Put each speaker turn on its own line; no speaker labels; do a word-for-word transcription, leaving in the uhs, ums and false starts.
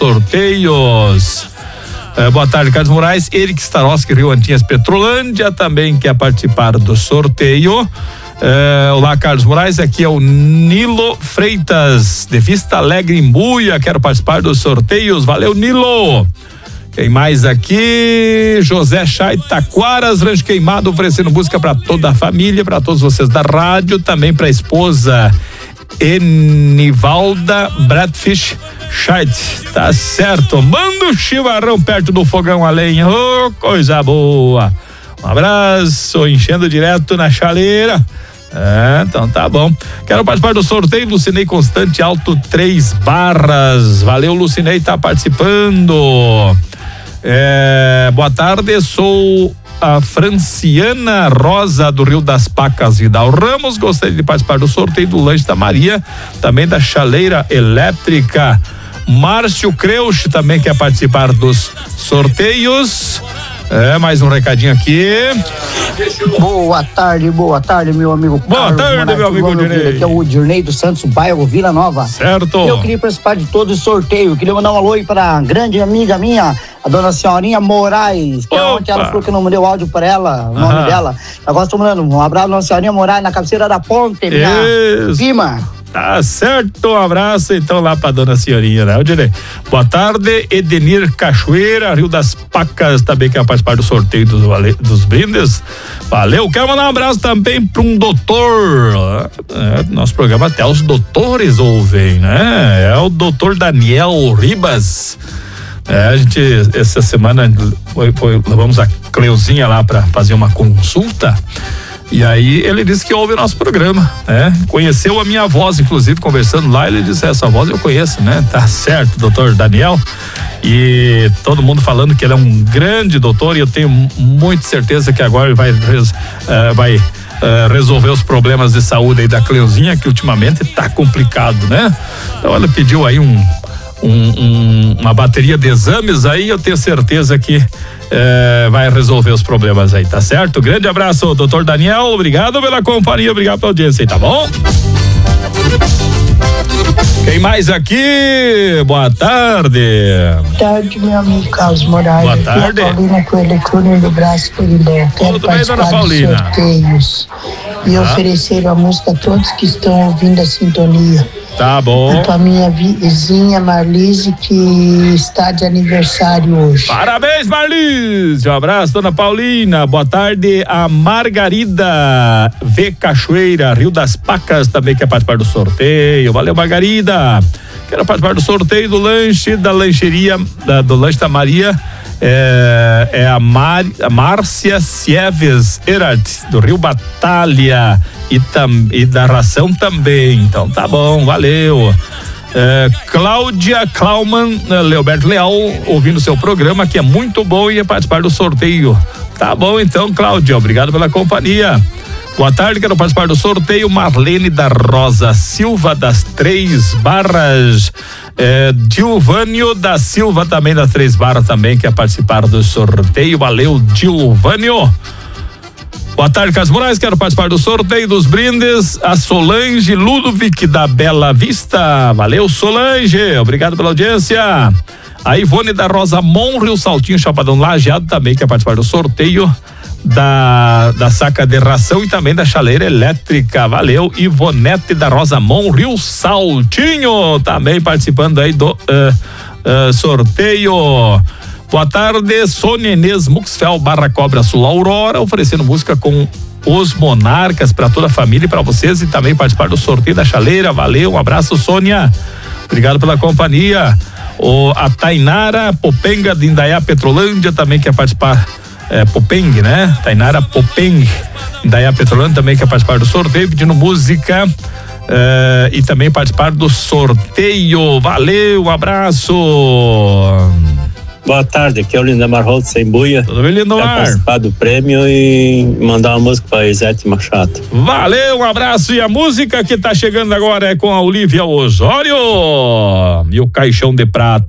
sorteios. É, boa tarde, Carlos Moraes. Eric Staroski, Rio Antinhas, Petrolândia, também quer participar do sorteio. É, olá, Carlos Moraes, aqui é o Nilo Freitas, de Vista Alegre, em Buia, quero participar dos sorteios, valeu, Nilo. Quem mais aqui? José Chay Taquaras, Rancho Queimado, oferecendo música para toda a família, para todos vocês da rádio, também para a esposa Enivalda Bradfish Cheit, tá certo, manda um chimarrão perto do fogão a lenha, oh, coisa boa, um abraço, enchendo direto na chaleira. É, então tá bom. Quero participar do sorteio, Lucinei Constante Alto três Barras. Valeu, Lucinei, tá participando. É, boa tarde, sou a Franciana Rosa do Rio das Pacas, Vidal Ramos. Gostaria de participar do sorteio do lanche da Maria, também da chaleira elétrica. Márcio Creuch também quer participar dos sorteios. É, mais um recadinho aqui.
Boa tarde, boa tarde, meu amigo
Boa
Carlos
tarde,
Moraes,
meu amigo Dirnei.
Aqui é o Dirnei dos Santos, bairro Vila Nova.
Certo.
Eu queria participar de todo o sorteio. Queria mandar um alô aí para a grande amiga minha, a dona Senhorinha Moraes. Que ontem ela falou que não mandei o áudio para ela, o nome dela. Agora estou mandando um abraço, dona Senhorinha Moraes, na cabeceira da ponte, minha prima.
Tá certo, um abraço então lá pra dona Senhorinha, né? Direi. Boa tarde, Edenir Cachoeira, Rio das Pacas, também quer participar do sorteio dos, dos brindes. Valeu, quero mandar um abraço também pra um doutor. É, nosso programa até os doutores ouvem, né? É o doutor Daniel Ribas. É, a gente, essa semana, foi, foi, levamos a Cleuzinha lá pra fazer uma consulta. E aí ele disse que ouve o nosso programa, né? Conheceu a minha voz, inclusive, conversando lá, ele disse, essa voz eu conheço, né? Tá certo, doutor Daniel. E todo mundo falando que ele é um grande doutor, e eu tenho muita certeza que agora ele vai, uh, vai uh, resolver os problemas de saúde aí da Cleuzinha, que ultimamente tá complicado, né? Então ela pediu aí um, um, um uma bateria de exames aí, eu tenho certeza que É, vai resolver os problemas aí, tá certo? Grande abraço, doutor Daniel, obrigado pela companhia, obrigado pela audiência aí, tá bom? Quem mais aqui? Boa tarde.
Boa tarde, meu amigo Carlos Moraes.
Boa tarde.
Aqui é a Paulina Coelho, Cunha do Braço Corilé. Quero
Tudo bem, dona Paulina?
Sorteios e ah. oferecer a música a todos que estão ouvindo a sintonia.
Tá bom.
E pra minha vizinha Marlise, que está de aniversário hoje.
Parabéns, Marlise. Um abraço, dona Paulina. Boa tarde, a Margarida V. Cachoeira, Rio das Pacas, também quer participar do sorteio. Valeu, Margarida. Quero participar do sorteio do lanche da lancheria, da, do lanche da Maria. É, é a, Mar, a Márcia Sieves Erard, do Rio Batalha, e, tam, e da ração também. Então tá bom, valeu. É, Cláudia Klauman Leoberto Leal, ouvindo seu programa, que é muito bom, e ia participar do sorteio. Tá bom então, Cláudia, obrigado pela companhia. Boa tarde, quero participar do sorteio. Marlene da Rosa Silva, das Três Barras. É, Gilvânio da Silva, também das Três Barras, também quer participar do sorteio. Valeu, Gilvânio. Boa tarde, Carlos Moraes, quero participar do sorteio dos brindes. A Solange Ludovic da Bela Vista. Valeu, Solange, obrigado pela audiência. A Ivone da Rosa Mon, Rio Saltinho, Chapadão Lajeado, também quer participar do sorteio da, da saca de ração e também da chaleira elétrica. Valeu, Ivonete da Rosa Mon, Rio Saltinho, também participando aí do uh, uh, sorteio. Boa tarde, Sônia Inês Muxfel, Barra Cobra Sul Aurora, oferecendo música com os Monarcas para toda a família e para vocês, e também participar do sorteio da chaleira. Valeu, um abraço, Sônia, obrigado pela companhia. O, a Tainara Popenga de Indaiá Petrolândia também quer participar. É, Popeng, né? Tainara Popeng, Indaiá Petrolândia, também quer participar do sorteio, pedindo música é, e também participar do sorteio. Valeu, um abraço.
Boa tarde, aqui é o Lindamar Holt, sem buia.
Tudo bem, Lindamar?
Quero participar do prêmio e mandar uma música para Isete Machado.
Valeu, um abraço. E a música que tá chegando agora é com a Olivia Osório e o Caixão de Prata.